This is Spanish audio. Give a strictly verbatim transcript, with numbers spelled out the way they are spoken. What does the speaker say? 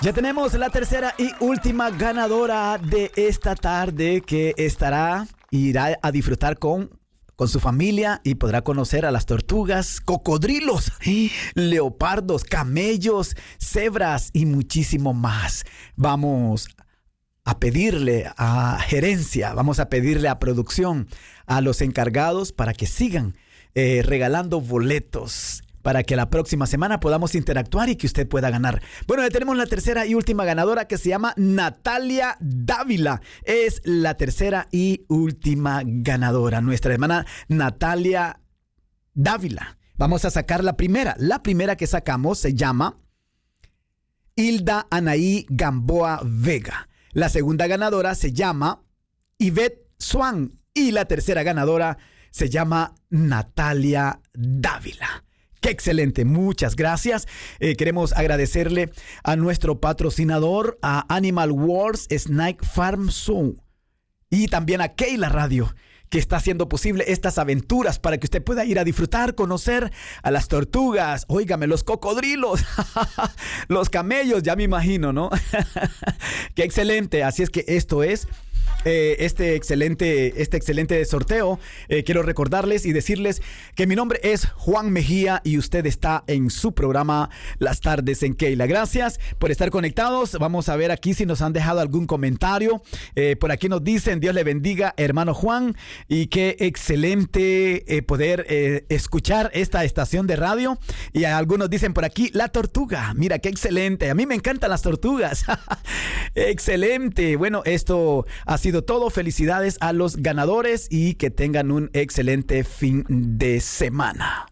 Ya tenemos la tercera y última ganadora de esta tarde, que estará, irá a disfrutar con, con su familia y podrá conocer a las tortugas, cocodrilos, leopardos, camellos, cebras y muchísimo más. Vamos a pedirle a gerencia, vamos a pedirle a producción, a los encargados para que sigan eh, regalando boletos, para que la próxima semana podamos interactuar y que usted pueda ganar. Bueno, ya tenemos la tercera y última ganadora, que se llama Natalia Dávila. Es la tercera y última ganadora, nuestra hermana Natalia Dávila. Vamos a sacar la primera. La primera que sacamos se llama Hilda Anaí Gamboa Vega. La segunda ganadora se llama Ivette Swan. Y la tercera ganadora se llama Natalia Dávila. ¡Qué excelente! Muchas gracias. Eh, queremos agradecerle a nuestro patrocinador, a Animal Wars Snake Farm Zoo, y también a Keila Radio, que está haciendo posible estas aventuras para que usted pueda ir a disfrutar, conocer a las tortugas, óigame, los cocodrilos, los camellos, ya me imagino, ¿no? ¡Qué excelente! Así es que esto es Eh, este excelente, este excelente sorteo. Eh, quiero recordarles y decirles que mi nombre es Juan Mejía y usted está en su programa Las Tardes en Keila. Gracias por estar conectados. Vamos a ver aquí si nos han dejado algún comentario. Eh, por aquí nos dicen: Dios le bendiga, hermano Juan, y qué excelente eh, poder eh, escuchar esta estación de radio. Y algunos dicen por aquí: la tortuga, mira qué excelente, a mí me encantan las tortugas. Excelente. Bueno, esto ha sido todo. Felicidades a los ganadores y que tengan un excelente fin de semana.